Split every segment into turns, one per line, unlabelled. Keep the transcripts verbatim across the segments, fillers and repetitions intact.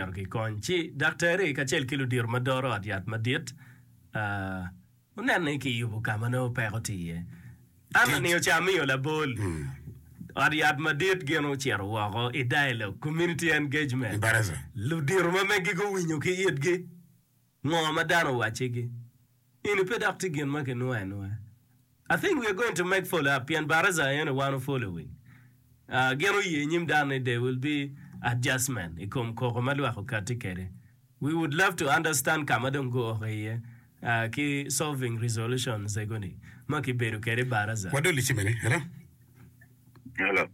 dwaro ki kony chi daktari ka chel kilo dir madoro at yat madit uh unene ki yubu kama no peko tiye ama ni ochami ola bol at yat madit geno chero wako i dialogue community engagement
Baraza
lu dir mamegi go winyo ki yetgi ngo madano wachigi inu pedakti gen make no no I think we are going to make follow up and Baraza and one following uh geno ye nyim dane there will be adjustment ikom koko malwa ko katikere we would love to understand kamadon go here uh ki solving resolutions egoni maki beru kere Baraza
Wado lichimene hello
Hello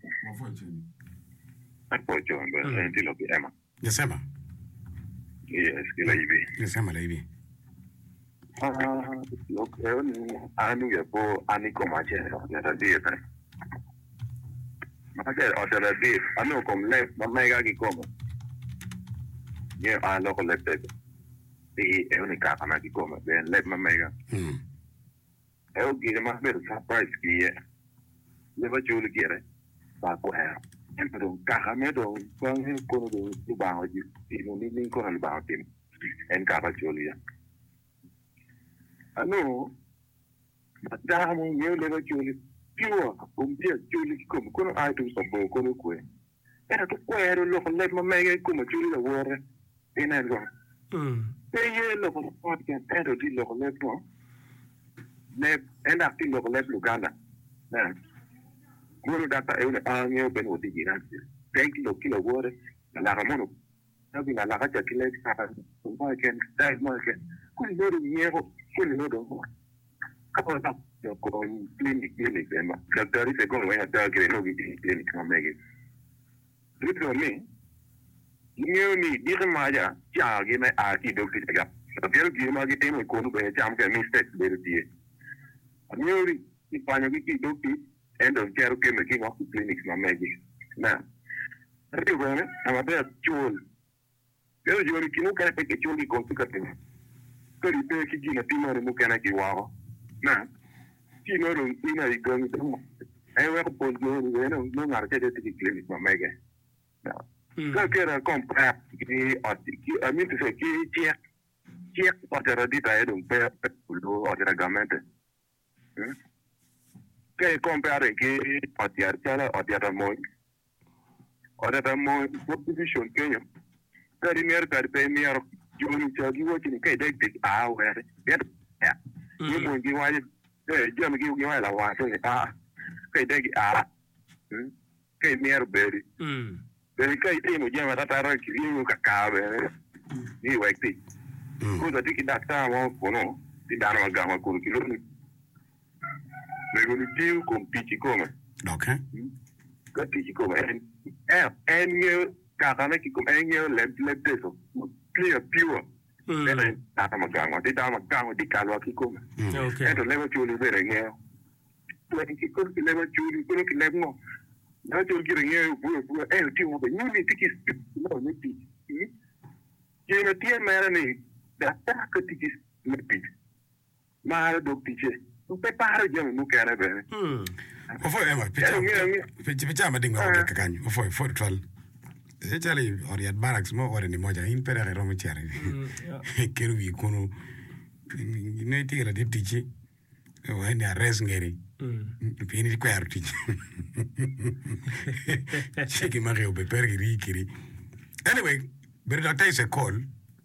Apo John ba ndilo bi Emma
Yesema
Yes kila hivi
Yesema la hivi
Ah look ni anu ya po ani koma chero ya dia Maka other day, I know come left, but my guy come. Yeah, I look left it. The only car can I come, then let my mega.
Hmm.
I'll give him a bit of surprise here. Never Julie get it. But for her. And for the Cahamedo, going to go to about you, even needing call about him. And Capa Julia. I know, but damn, you never Julie. Pure, umbia Julie come, kono items of bo kono kwe. Era to kwero lo let ma mega come Julie the water in and go.
mm
Pay ye lo for podcast and to lo let go. Ne end up in lo let Luganda. Na. Kono data e una anyo ben odi giranti. Thank you kilo water la ramono. Nabi na la haja kile ka ba ken dai mo ken. Kuni no niero, kuni no do. Kapo na con clinic clinicema daktari se con wena ta que no vi clinic no mege rito me ni ni dire maja ja ge me a ti do ti ga pero ge ma ge temo con be jam ke mistake be ti ni ri ti pa ni ti do ti end of care ke me ki wa clinic no mege na rito bene ama be chul pero yo ni ki no ka pe ke chul ki con tu ka te pero pe ki gi na ti mo mo kana ki wa na Ti no ro ina I going to I work for no no no market de clinic ma mege. No. So que era comprar que I mean to say que check check order di ta edun pe lo order gamente. Que comprar que order chala order mo order mo position que yo. Pero mi arcar pe mi ar yo ni chagi wo ni que de ah where. Yeah. Ni mo ngi wa eh yo me giu giu la wa so ah kai dai ah kai mier beri
mm
beri kai ti mo jama ta ra ki ni ka ka be ni wa ti ko da ti da ta mo ko no ti da na ga ma ko ki lo ni me ko ni ti ko pi ko me
Okay
ka ti ko me eh en ye ka ka na ki ko en ye le le te so clear pure Pero nada más gango, te damos gango de calor aquí como.
Okay.
Entonces le voy a chuli ver en él. Pues que con que le voy a chuli, con que le no. No te quiero en él, pues pues eh tío, pues no ni tiquis, no ni tiquis. Y no tiene más ni de hasta que tiquis me pide. Más do tiquis. No te para yo no quiero ver.
mm
Ofo ema picha picha picha madingo wa kakanyo ofo for twelve Echali oriat barracks mo ore ni moja in pere ro mo chari. Keru bi kono ne tira di tichi. Wa ni arrest ngeri. Bi ni ko yar tichi. Cheki mari obe pergi rikiri. Anyway, ber da tai se call.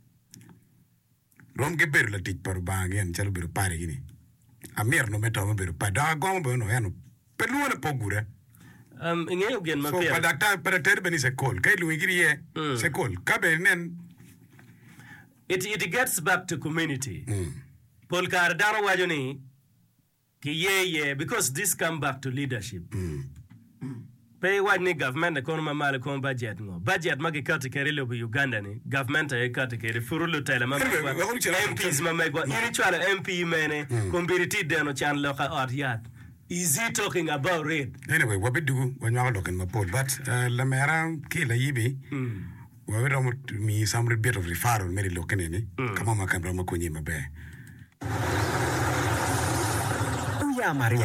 Rom ke ber la tich par bangen chalo ber pare gini. Amer no meto mo ber pa da gom bo no yano. Pelu na pogura.
um ingeyo gen ma
So
pia
pa dakta para terbeni se call. Kai lu ngiri ye se call. Kabe nen
it it gets back to community
mm.
Paul Cardano wajoni ki ye ye because this come back to leadership
Mm.
pay waj ni government ko ma mal ko budget ngo budget magi kati kere lo Uganda ni government ay kati kere furulu tele ma M Ps ma mego ini chwala M P mene kombiriti deno chan lo ka art is he talking about it
Anyway, what we do when you are looking my Paul, but uh, la mera kila yibi.
mm.
Wa we rom mi some bit of referral meri looking in it. Kama makambra makunyi mabe.
Uya Maria,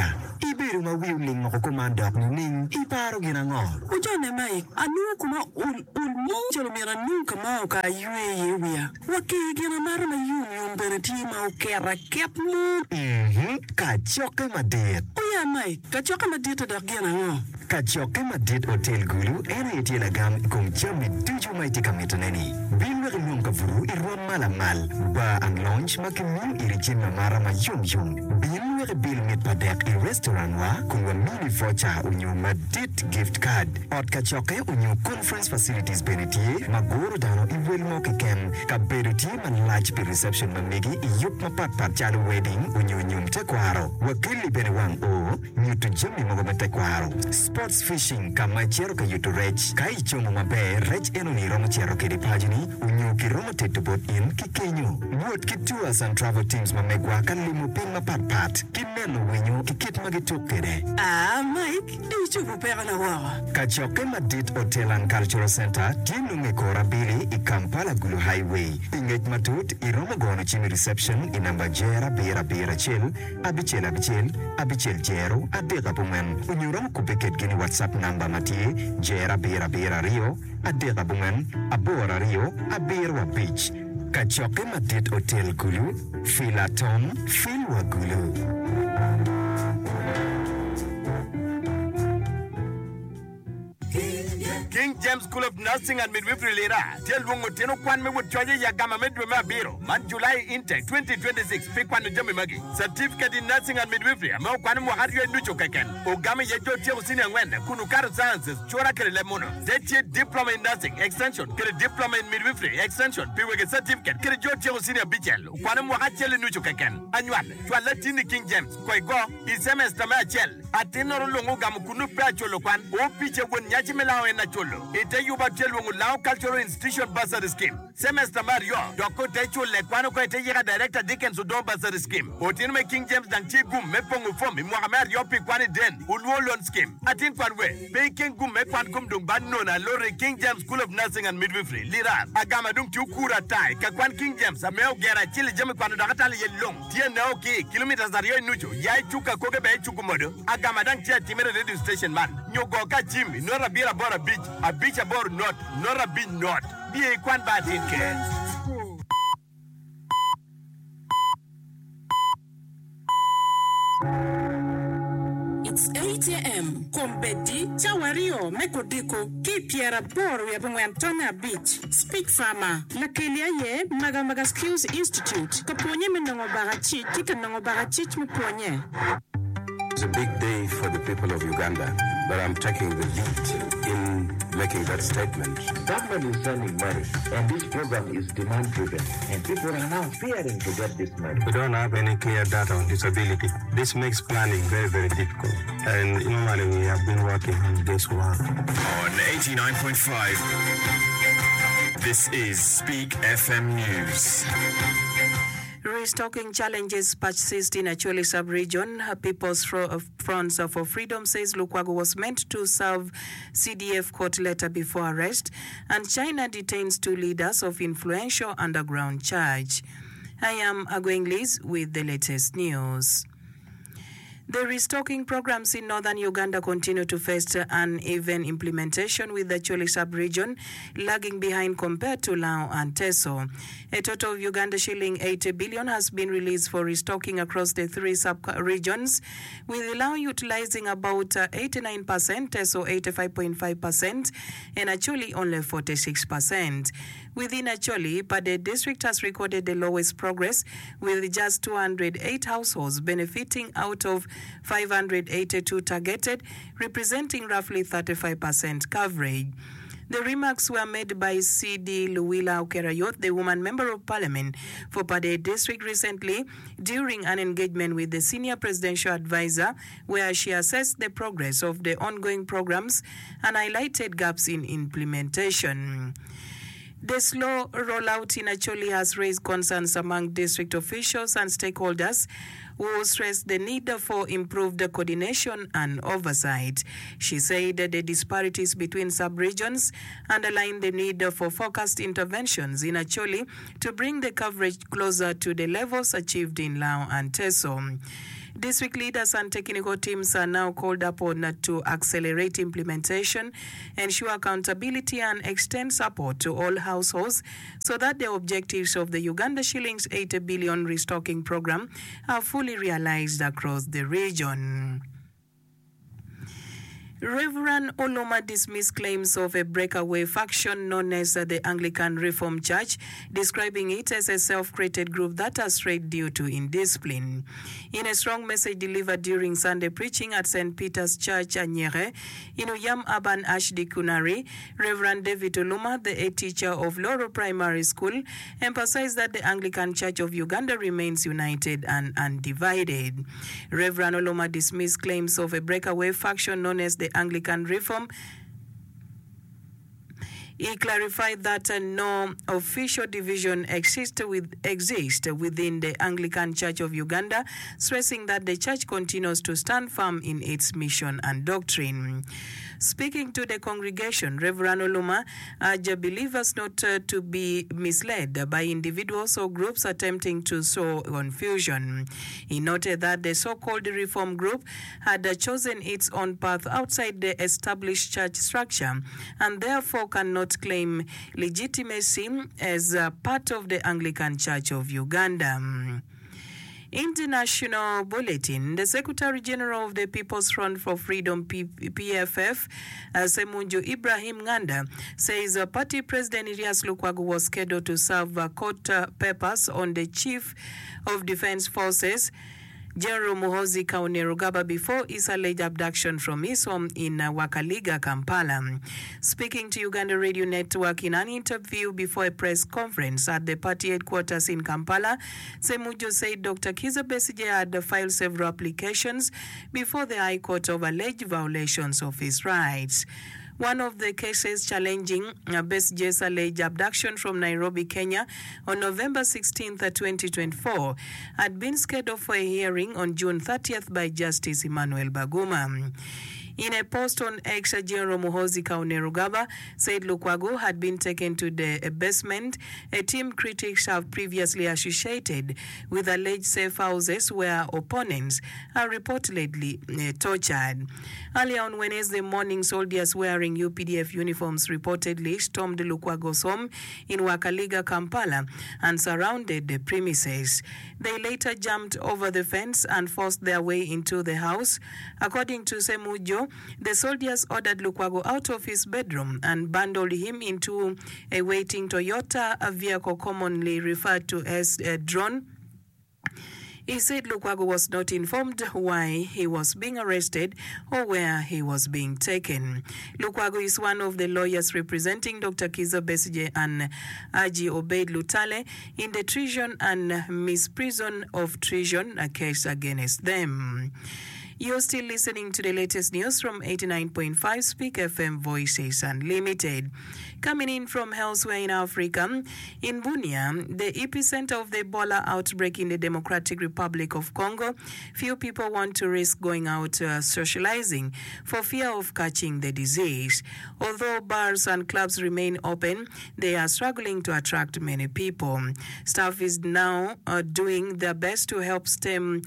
Iberu ma wiuling mo komandok ni ning iparo ginangol.
Ujone mai anu kuma ul ul mo jelo mira nu kama ka yue yewia. Waki gina mara ma yun yun bereti ma okera kep mo.
Mhm. Kachoke madet.
Oya mai kachoke madet da gina ngo.
Kachoke madet hotel gulu ena yetila gam kum jami tuju mai tikamitaneni. Bilwe nyum kavuru irwan malamal ba ang launch makimu irijin mara ma yum yum. Bilwe bil mit padek i restaurant wa kunwa mini voucher unyo madet gift card. Ot kachoke unyo conference facilities benetie magoro dano i wilmo kekem ka benetie man large pi reception mamigi i yup mapat pat chalo wedding unyo nyum tekwaro. Wakili bene wang o nyutu jami mogo tekwaro. Sports fishing kama chero ka yutu rech kai chomo mabe rech eno ni romo chero kedi pajini unyo ki romo tetu bot in ki kenyo. Wood ki tours and travel teams mamegwa kan limo ping mapat pat ki meno wenyo ki kit magituk kede.
Ah Mike du chupu pera na wawa.
Kachoke Madit Hotel and Cultural Center tinu ngekora bili i Kampala Gulu Highway. Ingej matut i romo gono chini reception inamba jera bera bera chill abichel abichel abichel jero adega bumen. Unyuram kubeket gini WhatsApp namba matie jera bera bera rio adega bumen abora rio aberwa beach. Kachoke Madit Hotel Gulu Filaton Filwa Gulu.
King James School of Nursing and Midwifery Lira. Tell Wongo Teno Kwan me would charge ya Gama Medwema Biro. Man July Intake twenty twenty-six. Pick one Jummy Magi. Certificate in Nursing and Midwifery. Amo Kwan Mohario Nucho Kaken. Ogami Yajo Tio Senior Wen. Kunukara Sciences. Chora Lemono. Zeti Diploma in Nursing. Extension. Get a Diploma in Midwifery. Extension. Piwege Certificate. Get a Jo Tio Senior Bichel. Kwan Mohachel Nucho Kaken. Annual. Tualatini King James. Koigo. Is semester Machel. Atenoro Longo Gamukunu Pacholo Kwan. O Picha when Yachimela and Nacholo. Ite yuba telu Lao Cultural Institution Bursary Scheme. Semester Mario. Doko Techo Lekwano kwa ite yega Director Dickens Udo Bursary Scheme. Otinu King James Danchi Gum Mepongu Fomi. Mohamed Yopi Kwani Den. Ulwo Loan Scheme. Atin Kwanwe. Pay King Gum Mekwan Kum Dung Banona Lori King James School of Nursing and Midwifery. Lira. Agama Dung Tukura Tai. Kakwan King James. Ameo Gera Chili Jami Kwano Dakatali Yelong. Tia Naoki. Kilometers Ario Nucho. Yai Chuka Koke Bay Chukumodo. Agama Dang Tia Timere Radio Station Man. Nyogoka Jimmy. Nora Bira Bora Beach. A beach about not, not a bit not. Be a quan bad in care.
It's eight a m Kombedi, Chawario, Mekodiko, Kipiera Bor, Antona Beach, Speak Farmer, Lakelia Ye, Magamaga Skills Institute, Kaponye Menongo Barachi, Kikanongo Barachi Muponye.
It's a big day for the people of Uganda, but I'm taking the lead in making that statement.
Government is sending money, and this program is demand-driven, and people are now fearing to get this money.
We don't have any clear data on disability. This makes planning very, very difficult. And normally we have been working on this one.
On eighty-nine point five, this is Speak F M News.
Restocking challenges persist in Acholi sub-region. People's Front for Freedom says Lukwago was meant to serve C D F court letter before arrest, and China detains two leaders of influential underground church. I am Agweng Liz with the latest news. The restocking programs in northern Uganda continue to face uneven implementation, with the Acholi sub-region lagging behind compared to Lao and Teso. A total of Uganda shilling eighty billion has been released for restocking across the three sub-regions, with Lao utilizing about eighty-nine percent, Teso eighty-five point five percent, and Acholi only forty-six percent. Within Acholi, Pade district has recorded the lowest progress, with just two hundred eight households benefiting out of five hundred eighty-two targeted, representing roughly thirty-five percent coverage. The remarks were made by C D Luwila Okerayot, the woman member of parliament for Pade district, recently during an engagement with the senior presidential advisor, where she assessed the progress of the ongoing programs and highlighted gaps in implementation. The slow rollout in Acholi has raised concerns among district officials and stakeholders, who stressed the need for improved coordination and oversight. She said that the disparities between sub-regions underline the need for focused interventions in Acholi to bring the coverage closer to the levels achieved in Lao and Teso. District leaders and technical teams are now called upon to accelerate implementation, ensure accountability, and extend support to all households so that the objectives of the Uganda shillings eighty billion restocking program are fully realized across the region. Reverend Oloma dismissed claims of a breakaway faction known as the Anglican Reformed Church, describing it as a self-created group that has strayed due to indiscipline. In a strong message delivered during Sunday preaching at Saint Peter's Church, Anyere, in Uyam Aban Ashdikunari, Reverend David Oloma, the head teacher of Loro Primary School, emphasized that the Anglican Church of Uganda remains united and undivided. Reverend Oloma dismissed claims of a breakaway faction known as the Anglican Reform. He clarified that uh, no official division exists with, exist within the Anglican Church of Uganda, stressing that the church continues to stand firm in its mission and doctrine. Speaking to the congregation, Reverend Oloma urged believers not uh, to be misled by individuals or groups attempting to sow confusion. He noted that the so-called reform group had uh, chosen its own path outside the established church structure and therefore cannot claim legitimacy as uh, part of the Anglican Church of Uganda. International Bulletin. The Secretary General of the People's Front for Freedom, P- PFF, uh, Semunju Ibrahim Nganda, says uh, party President Erias Lukwago was scheduled to serve uh, court uh, papers on the Chief of Defense Forces, General Muhoozi Kainerugaba, before his alleged abduction from his home in uh, Wakaliga, Kampala. Speaking to Uganda Radio Network in an interview before a press conference at the party headquarters in Kampala, Semujo said Doctor Kizza Besigye had filed several applications before the High Court of alleged violations of his rights. One of the cases challenging Besigye's alleged abduction from Nairobi, Kenya, on November sixteenth, twenty twenty-four, had been scheduled for a hearing on June thirtieth by Justice Emmanuel Baguma. In a post on X, General Muhoozi Kainerugaba said Lukwago had been taken to the basement, a team critics have previously associated with alleged safe houses where opponents are reportedly uh, tortured. Earlier on Wednesday morning, soldiers wearing U P D F uniforms reportedly stormed Lukwago's home in Wakaliga, Kampala, and surrounded the premises. They later jumped over the fence and forced their way into the house. According to Semujo, the soldiers ordered Lukwago out of his bedroom and bundled him into a waiting Toyota, a vehicle commonly referred to as a drone. He said Lukwago was not informed why he was being arrested or where he was being taken. Lukwago is one of the lawyers representing Doctor Kizza Besigye and Haji Obeid Lutale in the treason and misprision of treason case against them. You're still listening to the latest news from eighty-nine point five Speak F M Voices Unlimited. Coming in from elsewhere in Africa, in Bunia, the epicenter of the Ebola outbreak in the Democratic Republic of Congo, few people want to risk going out uh, socializing for fear of catching the disease. Although bars and clubs remain open, they are struggling to attract many people. Staff is now uh, doing their best to help stem